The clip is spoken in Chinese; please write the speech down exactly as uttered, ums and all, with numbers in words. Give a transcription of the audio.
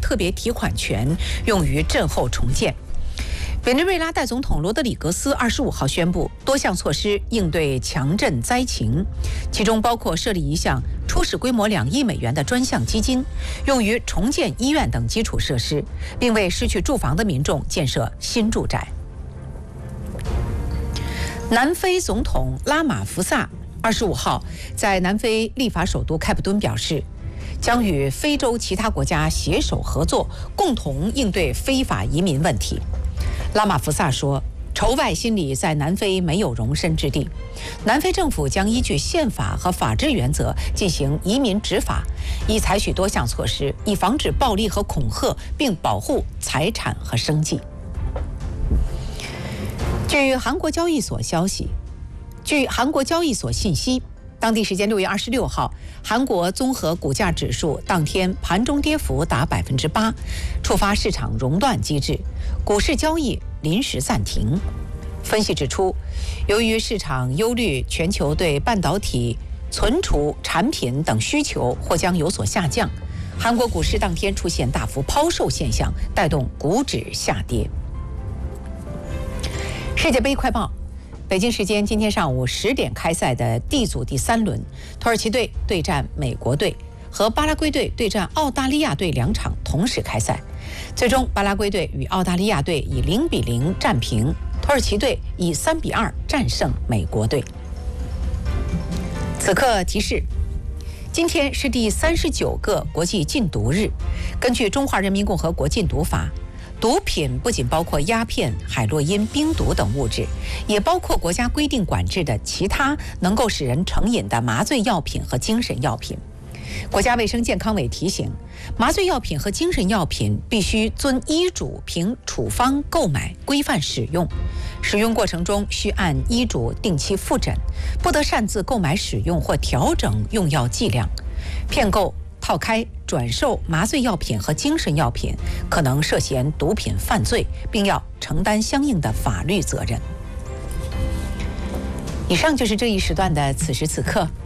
特别提款权，用于震后重建。委内瑞拉代总统罗德里格斯二十五号宣布多项措施应对强震灾情，其中包括设立一项初始规模两亿美元的专项基金，用于重建医院等基础设施，并为失去住房的民众建设新住宅。南非总统拉马福萨二十五号在南非立法首都开普敦表示，将与非洲其他国家携手合作，共同应对非法移民问题。拉马福萨说，仇外心理在南非没有容身之地，南非政府将依据宪法和法治原则进行移民执法，以采取多项措施，以防止暴力和恐吓，并保护财产和生计。据韩国交易所消息，据韩国交易所信息，当地时间六月二十六号，韩国综合股价指数当天盘中跌幅达百分之八，触发市场熔断机制，股市交易临时暂停。分析指出，由于市场忧虑全球对半导体、存储产品等需求或将有所下降，韩国股市当天出现大幅抛售现象，带动股指下跌。世界杯快报。北京时间今天上午十点开赛的 D 组第三轮，土耳其队对战美国队和巴拉圭队对战澳大利亚队两场同时开赛，最终巴拉圭队与澳大利亚队以零比零战平，土耳其队以三比二战胜美国队。此刻提示，今天是第三十九个国际禁毒日。根据《中华人民共和国禁毒法》，毒品不仅包括鸦片、海洛因、冰毒等物质，也包括国家规定管制的其他能够使人成瘾的麻醉药品和精神药品。国家卫生健康委提醒，麻醉药品和精神药品必须遵医嘱凭处方购买，规范使用。使用过程中需按医嘱定期复诊，不得擅自购买使用或调整用药剂量。骗购、套开、转售麻醉药品和精神药品可能涉嫌毒品犯罪，并要承担相应的法律责任。以上就是这一时段的此时此刻。